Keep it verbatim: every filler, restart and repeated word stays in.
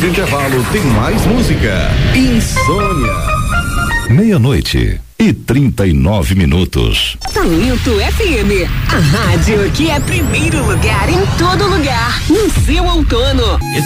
do intervalo tem mais música. Insônia. Meia-noite e trinta e nove minutos. Talento F M, a rádio que é primeiro lugar em todo lugar, no seu outono.